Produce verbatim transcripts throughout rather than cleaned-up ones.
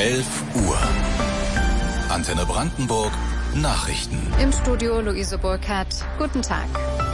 elf Uhr. Antenne Brandenburg, Nachrichten. Im Studio Luise Burkhardt. Guten Tag.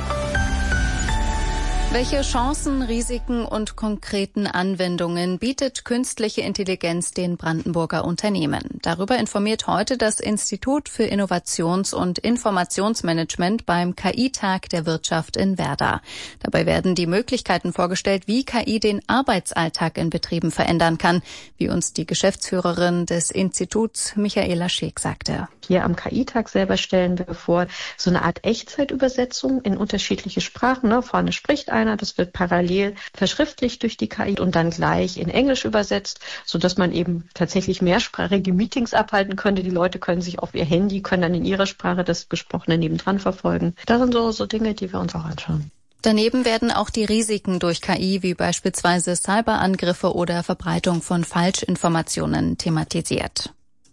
Welche Chancen, Risiken und konkreten Anwendungen bietet künstliche Intelligenz den Brandenburger Unternehmen? Darüber informiert heute das Institut für Innovations- und Informationsmanagement beim K I-Tag der Wirtschaft in Werder. Dabei werden die Möglichkeiten vorgestellt, wie K I den Arbeitsalltag in Betrieben verändern kann, wie uns die Geschäftsführerin des Instituts, Michaela Scheek, sagte. Hier am K I-Tag selber stellen wir vor, so eine Art Echtzeitübersetzung in unterschiedliche Sprachen. Ne? Vorne spricht einer, das wird parallel verschriftlicht durch die K I und dann gleich in Englisch übersetzt, sodass man eben tatsächlich mehrsprachige Meetings abhalten könnte. Die Leute können sich auf ihr Handy, können dann in ihrer Sprache das Gesprochene nebendran verfolgen. Das sind so, so Dinge, die wir uns auch anschauen. Daneben werden auch die Risiken durch K I, wie beispielsweise Cyberangriffe oder Verbreitung von Falschinformationen, thematisiert.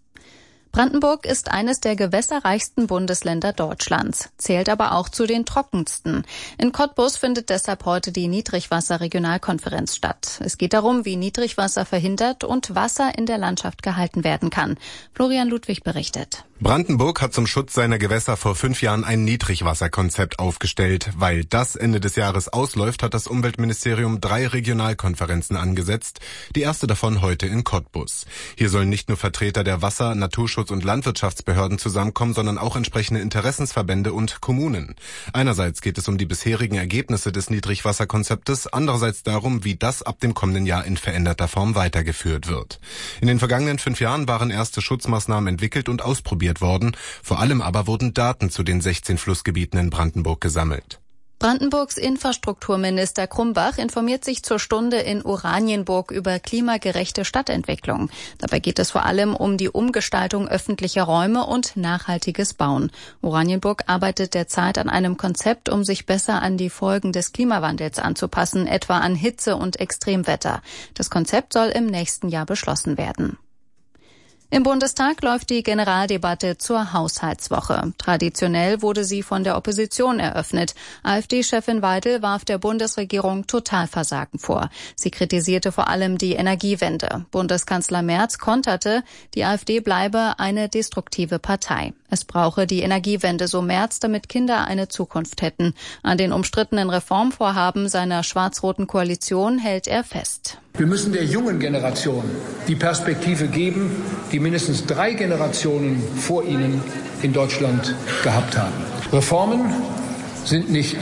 Brandenburg ist eines der gewässerreichsten Bundesländer Deutschlands, zählt aber auch zu den trockensten. In Cottbus findet deshalb heute die Niedrigwasser-Regionalkonferenz statt. Es geht darum, wie Niedrigwasser verhindert und Wasser in der Landschaft gehalten werden kann. Florian Ludwig berichtet. Brandenburg hat zum Schutz seiner Gewässer vor fünf Jahren ein Niedrigwasserkonzept aufgestellt. Weil das Ende des Jahres ausläuft, hat das Umweltministerium drei Regionalkonferenzen angesetzt. Die erste davon heute in Cottbus. Hier sollen nicht nur Vertreter der Wasser-, Naturschutz- und Landwirtschaftsbehörden zusammenkommen, sondern auch entsprechende Interessensverbände und Kommunen. Einerseits geht es um die bisherigen Ergebnisse des Niedrigwasserkonzeptes, andererseits darum, wie das ab dem kommenden Jahr in veränderter Form weitergeführt wird. In den vergangenen fünf Jahren waren erste Schutzmaßnahmen entwickelt und ausprobiert worden. Vor allem aber wurden Daten zu den sechzehn Flussgebieten in Brandenburg gesammelt. Brandenburgs Infrastrukturminister Krumbach informiert sich zur Stunde in Oranienburg über klimagerechte Stadtentwicklung. Dabei geht es vor allem um die Umgestaltung öffentlicher Räume und nachhaltiges Bauen. Oranienburg arbeitet derzeit an einem Konzept, um sich besser an die Folgen des Klimawandels anzupassen, etwa an Hitze und Extremwetter. Das Konzept soll im nächsten Jahr beschlossen werden. Im Bundestag läuft die Generaldebatte zur Haushaltswoche. Traditionell wurde sie von der Opposition eröffnet. AfD-Chefin Weidel warf der Bundesregierung Totalversagen vor. Sie kritisierte vor allem die Energiewende. Bundeskanzler Merz konterte, die AfD bleibe eine destruktive Partei. Es brauche die Energiewende, so Merz, damit Kinder eine Zukunft hätten. An den umstrittenen Reformvorhaben seiner schwarz-roten Koalition hält er fest. Wir müssen der jungen Generation die Perspektive geben, die mindestens drei Generationen vor ihnen in Deutschland gehabt haben. Reformen sind nicht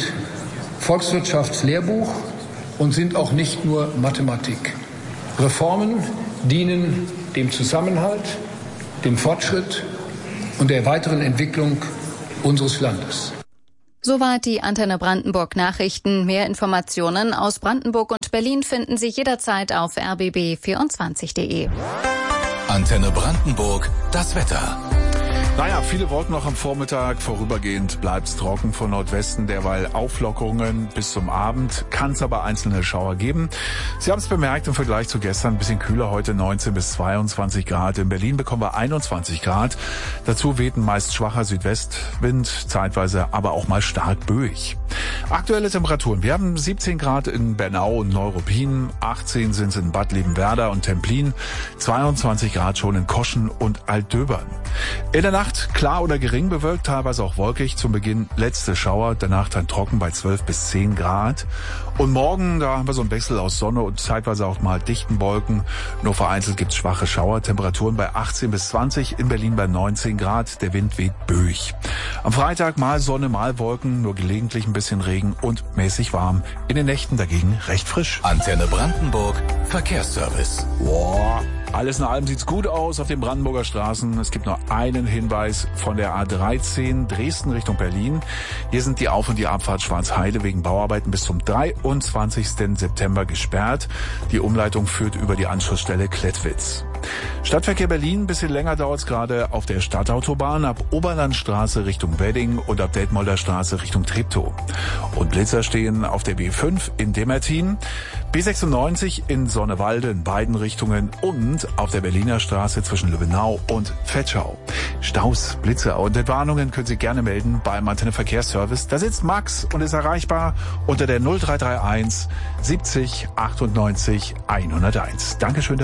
Volkswirtschaftslehrbuch und sind auch nicht nur Mathematik. Reformen dienen dem Zusammenhalt, dem Fortschritt und der weiteren Entwicklung unseres Landes. Soweit die Antenne Brandenburg Nachrichten. Mehr Informationen aus Brandenburg und Berlin finden Sie jederzeit auf r b b vierundzwanzig punkt de. Antenne Brandenburg, das Wetter. Naja, viele Wolken noch am Vormittag. Vorübergehend bleibt's trocken von Nordwesten, derweil Auflockerungen bis zum Abend. Kann es aber einzelne Schauer geben. Sie haben es bemerkt, im Vergleich zu gestern ein bisschen kühler heute, neunzehn bis zweiundzwanzig Grad. In Berlin bekommen wir einundzwanzig Grad. Dazu weht ein meist schwacher Südwestwind, zeitweise aber auch mal stark böig. Aktuelle Temperaturen. Wir haben siebzehn Grad in Bernau und Neuruppin, achtzehn sind es in Bad Liebenwerda und Templin, zweiundzwanzig Grad schon in Koschen und Altdöbern. In der Nacht klar oder gering bewölkt, teilweise auch wolkig. Zum Beginn letzte Schauer, danach dann trocken bei zwölf bis zehn Grad. Und morgen, da haben wir so einen Wechsel aus Sonne und zeitweise auch mal dichten Wolken. Nur vereinzelt gibt's schwache Schauer. Temperaturen bei achtzehn bis zwanzig, in Berlin bei neunzehn Grad. Der Wind weht böig. Am Freitag mal Sonne, mal Wolken, nur gelegentlich ein bisschen Regen und mäßig warm. In den Nächten dagegen recht frisch. Antenne Brandenburg, Verkehrsservice. Boah. Alles in allem sieht's gut aus auf den Brandenburger Straßen. Es gibt nur einen Hinweis von der A dreizehn Dresden Richtung Berlin. Hier sind die Auf- und die Abfahrt Schwarzheide wegen Bauarbeiten bis zum dreiundzwanzigsten September gesperrt. Die Umleitung führt über die Anschlussstelle Klettwitz. Stadtverkehr Berlin, ein bisschen länger dauert's gerade auf der Stadtautobahn ab Oberlandstraße Richtung Wedding und ab Detmolder Straße Richtung Treptow. Und Blitzer stehen auf der B fünf in Demertin, B sechsundneunzig in Sonnewalde in beiden Richtungen und auf der Berliner Straße zwischen Lübbenau und Vetschau. Staus, Blitzer und Entwarnungen können Sie gerne melden beim Antenne Verkehrsservice. Da sitzt Max und ist erreichbar unter der null drei drei eins siebzig achtundneunzig hunderteins. Dankeschön dafür.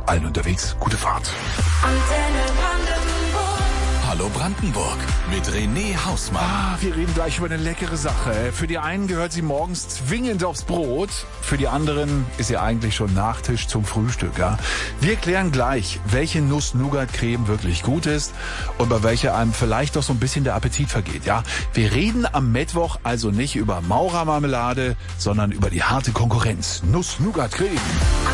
Allen unterwegs, gute Fahrt. Hallo Brandenburg mit René Hausmann. Ah, wir reden gleich über eine leckere Sache. Für die einen gehört sie morgens zwingend aufs Brot. Für die anderen ist sie eigentlich schon Nachtisch zum Frühstück. Ja? Wir klären gleich, welche Nuss-Nougat-Creme wirklich gut ist und bei welcher einem vielleicht doch so ein bisschen der Appetit vergeht. Ja, wir reden am Mittwoch also nicht über Maurermarmelade, sondern über die harte Konkurrenz. Nuss-Nougat-Creme.